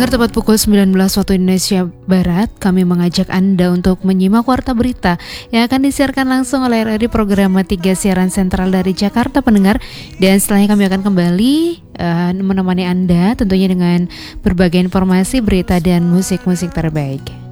Pendengar, tepat pukul 19 waktu Indonesia Barat, kami mengajak Anda untuk menyimak Warta Berita yang akan disiarkan langsung oleh RRI Program 3 Siaran Sentral dari Jakarta, pendengar. Dan setelahnya kami akan kembali menemani Anda tentunya dengan berbagai informasi, berita, dan musik-musik terbaik.